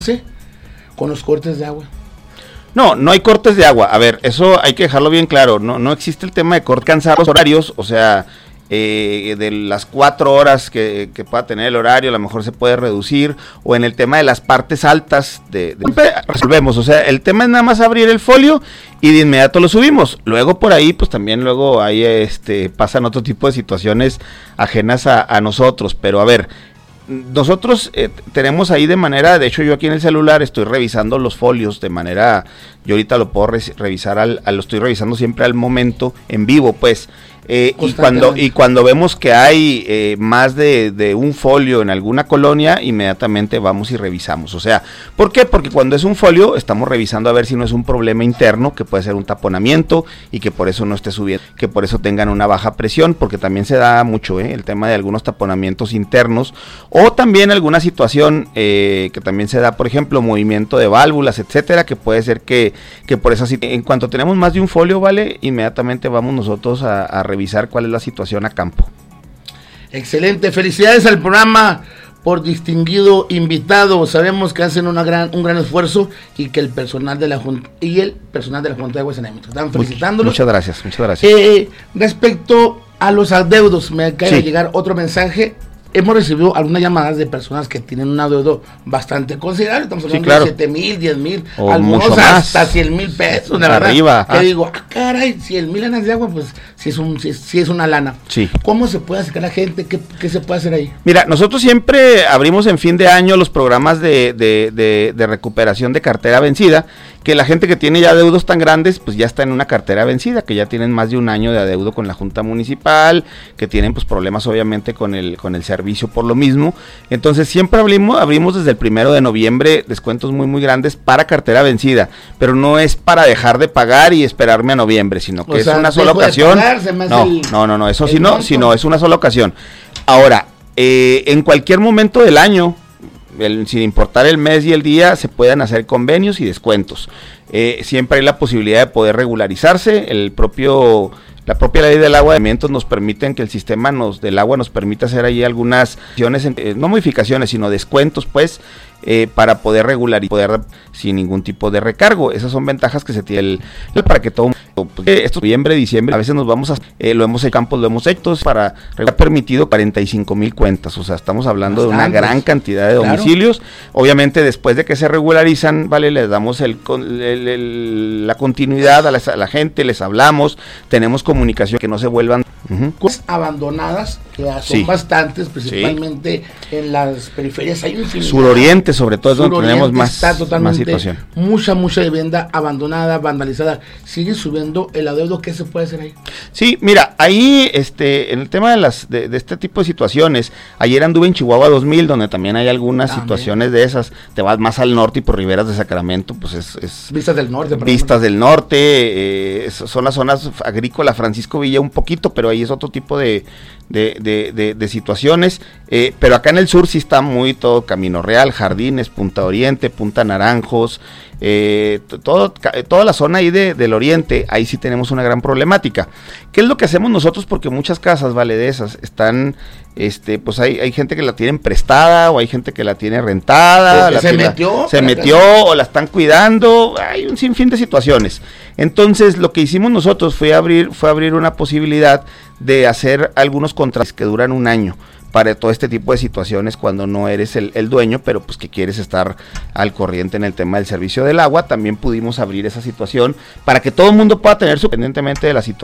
con los cortes de agua. No, no hay cortes de agua. A ver, eso hay que dejarlo bien claro. No existe el tema de cansar los horarios, o sea, de las 4 horas que pueda tener el horario, a lo mejor se puede reducir, o en el tema de las partes altas siempre resolvemos, o sea, el tema es nada más abrir el folio y de inmediato lo subimos. Luego por ahí, pues también luego ahí pasan otro tipo de situaciones ajenas a nosotros, pero a ver, nosotros tenemos ahí de manera, de hecho yo aquí en el celular estoy revisando los folios de manera, yo ahorita lo puedo revisar, lo estoy revisando siempre al momento, en vivo pues, y cuando vemos que hay más de un folio en alguna colonia, inmediatamente vamos y revisamos. O sea, ¿por qué? Porque cuando es un folio, estamos revisando a ver si no es un problema interno, que puede ser un taponamiento y que por eso no esté subiendo, que por eso tengan una baja presión, porque también se da mucho el tema de algunos taponamientos internos, o también alguna situación que también se da, por ejemplo, movimiento de válvulas, etcétera, que puede ser que por esa situación, en cuanto tenemos más de un folio, vale, inmediatamente vamos nosotros a revisar cuál es la situación a campo. Excelente, felicidades al programa por distinguido invitado. Sabemos que hacen un gran esfuerzo y que el personal de la Junta de Agua y Saneamiento están felicitándolos. Muchas gracias. Respecto a los adeudos, me acaba de llegar otro mensaje. Hemos recibido algunas llamadas de personas que tienen un adeudo bastante considerable. Estamos hablando de 7,000, 10,000, algunos hasta 100,000 pesos, de verdad. Arriba. Que digo, caray, 100,000 lanas de agua, pues sí es una lana. Sí. ¿Cómo se puede acercar a la gente? ¿Qué se puede hacer ahí? Mira, nosotros siempre abrimos en fin de año los programas de recuperación de cartera vencida, que la gente que tiene ya adeudos tan grandes, pues ya está en una cartera vencida, que ya tienen más de un año de adeudo con la Junta Municipal, que tienen pues problemas obviamente con el servicio por lo mismo. Entonces siempre abrimos desde el 1 de noviembre descuentos muy grandes para cartera vencida, pero no es para dejar de pagar y esperarme a noviembre, sino que es una sola ocasión. No, eso sí no, sino es una sola ocasión. Ahora, en cualquier momento del año, sin importar el mes y el día, se pueden hacer convenios y descuentos. Siempre hay la posibilidad de poder regularizarse. La propia ley del agua de alimentos nos permiten que el sistema del agua nos permita hacer ahí algunas no modificaciones, sino descuentos, pues, para poder regularizar sin ningún tipo de recargo. Esas son ventajas que se tiene para que todo esto noviembre, diciembre, a veces nos vamos lo hemos hecho campos, lo hemos hecho para ha permitido 45,000 cuentas, o sea, estamos hablando de una gran cantidad de domicilios. Claro. Obviamente después de que se regularizan, vale, les damos la continuidad a la gente, les hablamos, tenemos comunicación, que no se vuelvan abandonadas, que son bastantes, principalmente en las periferias, hay un infinidad. Suroriente, sobre todo, es donde tenemos más situación. Mucha vivienda abandonada, vandalizada. Sigue subiendo el adeudo. ¿Qué se puede hacer ahí? Sí, mira, ahí en el tema de este tipo de situaciones, ayer anduve en Chihuahua 2000, donde también hay algunas situaciones de esas. Te vas más al norte y por riberas de Sacramento, pues es Vistas del Norte. Vistas del Norte, son las zonas agrícolas, Francisco Villa un poquito, pero ahí es otro tipo de situaciones, pero acá en el sur sí está muy todo Camino Real, Jardines, Punta Oriente, Punta Naranjos, toda la zona ahí del oriente, ahí sí tenemos una gran problemática. ¿Qué es lo que hacemos nosotros? Porque muchas casas, vale, de esas están, pues hay gente que la tienen prestada, o hay gente que la tiene rentada, se metió o la están cuidando, hay un sinfín de situaciones. Entonces lo que hicimos nosotros fue abrir una posibilidad de hacer algunos contratos que duran un año para todo este tipo de situaciones cuando no eres el dueño, pero pues que quieres estar al corriente en el tema del servicio del agua. También pudimos abrir esa situación para que todo el mundo pueda tener, independientemente de la situación.